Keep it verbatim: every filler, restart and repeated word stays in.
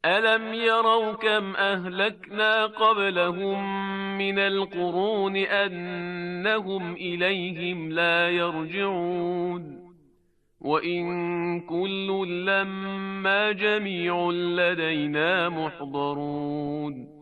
ألم يروا كم أهلكنا قبلهم من القرون أنهم إليهم لا يرجعون وإن كل لما جميع لدينا محضرون